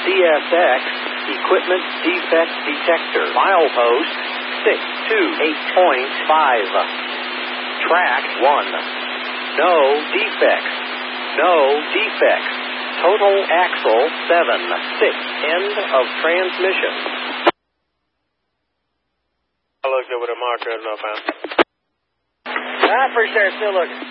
CSX Equipment Defect Detector. Milepost 628.5. Track 1. No defects. No defects. Total axle 7-6. End of transmission. I looked over the marker, no found. I appreciate it. Still looking.